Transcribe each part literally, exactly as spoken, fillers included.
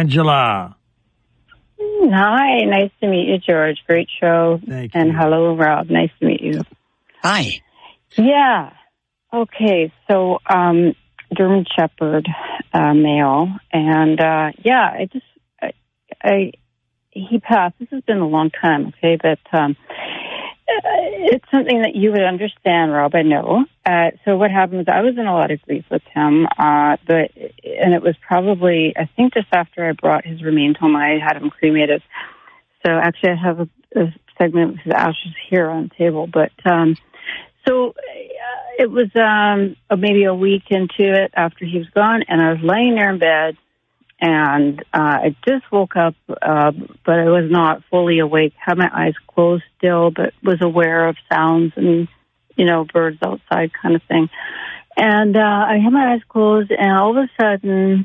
Angela. Hi, nice to meet you, George. Great show. Thank and you. hello, Rob. Nice to meet you. Hi. Yeah. Okay, so um, German Shepherd uh, male, and uh, yeah, I just, I, I, he passed. This has been a long time, okay, but um, it's something that you would understand, Rob, I know. Uh, so what happened was I was in a lot of grief with him, uh, but and it was probably, I think just after I brought his remains home, I had him cremated. So actually I have a, a segment with his ashes here on the table, but um, so uh, it was um, maybe a week into it after he was gone, and I was laying there in bed, and uh, I just woke up, uh, but I was not fully awake, had my eyes closed still, but was aware of sounds and, you know, birds outside kind of thing. And uh, I had my eyes closed, and all of a sudden,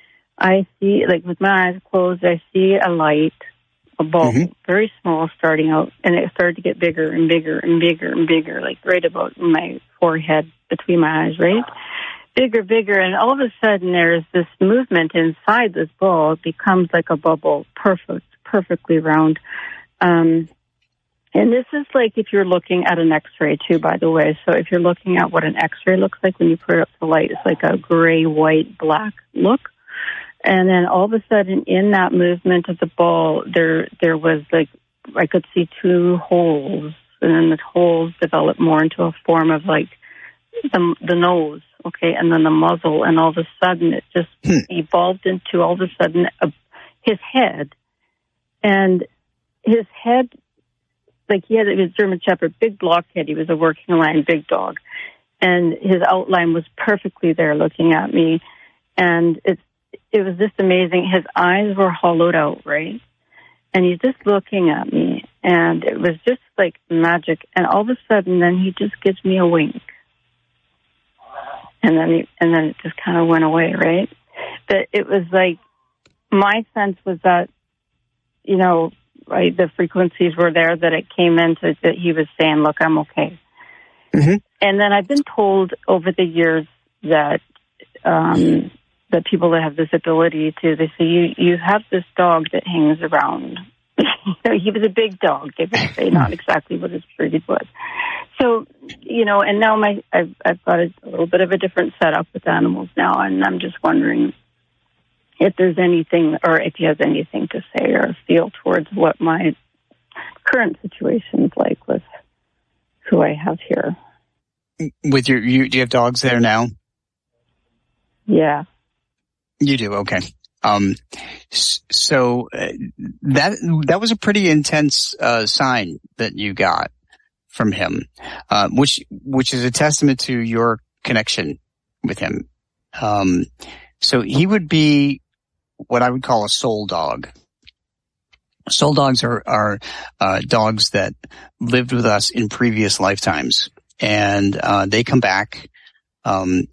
I see, like with my eyes closed, I see a light, a bulb, mm-hmm. very small starting out, and it started to get bigger and bigger and bigger and bigger, like right about my forehead between my eyes, right? Bigger, bigger, and all of a sudden there's this movement inside this ball. It becomes like a bubble, perfect, perfectly round. Um, and this is like if you're looking at an X-ray too, by the way. So if you're looking at what an X-ray looks like when you put it up to the light, it's like a gray, white, black look. And then all of a sudden in that movement of the ball, there there was like, I could see two holes, and then the holes developed more into a form of like the, the nose. Okay, and then the muzzle, and all of a sudden it just hmm. evolved into all of a sudden a, his head, and his head, like he had he was German Shepherd, big blockhead. He was a working line, big dog, and his outline was perfectly there, looking at me, and it's it was just amazing. His eyes were hollowed out, right, and he's just looking at me, and it was just like magic. And all of a sudden, then he just gives me a wink. And then, he, and then it just kind of went away, right? But it was like, my sense was that, you know, right, the frequencies were there, that it came into, that he was saying, look, I'm okay. Mm-hmm. And then I've been told over the years that, um, that people that have this ability to, they say, you, you have this dog that hangs around. So he was a big dog, they would say, not exactly what his breed was. So, you know, and now my I've, I've got a, a little bit of a different setup with animals now, and I'm just wondering if there's anything, or if he has anything to say or feel towards what my current situation is like with who I have here. With your, you, do you have dogs there now? Yeah. You do, okay. Um, so uh, that that was a pretty intense uh, sign that you got from him, uh, which which is a testament to your connection with him. Um, so he would be what I would call a soul dog. Soul dogs are are uh, dogs that lived with us in previous lifetimes, and uh, they come back um,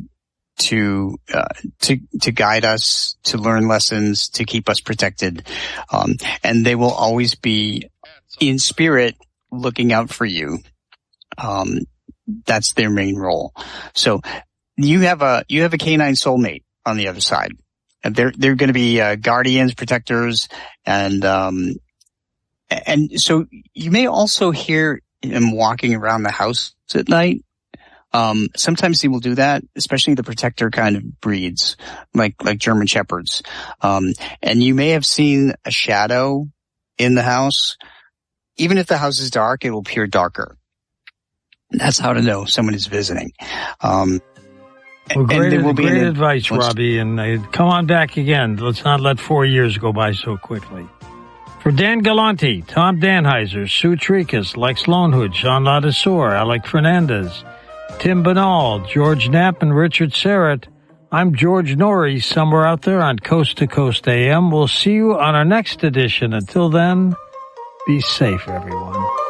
to uh, to to guide us, to learn lessons, to keep us protected, um, and they will always be in spirit looking out for you. Um, that's their main role. So you have a you have a canine soulmate on the other side. And they're they're going to be uh, guardians, protectors, and um, and so you may also hear them walking around the house at night. Um, sometimes they will do that, especially the protector kind of breeds, like, like German Shepherds. Um, and you may have seen a shadow in the house. Even if the house is dark, it will appear darker. That's how to know someone is visiting. Um, well, great, and will great be an, advice, Robbie. And uh, come on back again. Let's not let four years go by so quickly. For Dan Galante, Tom Danheiser, Sue Trikas, Lex Lonehood, Sean Ladesseur, Alec Fernandez, Tim Banal, George Knapp, and Richard Serrett, I'm George Norrie, somewhere out there on Coast to Coast A M. We'll see you on our next edition. Until then, be safe, everyone.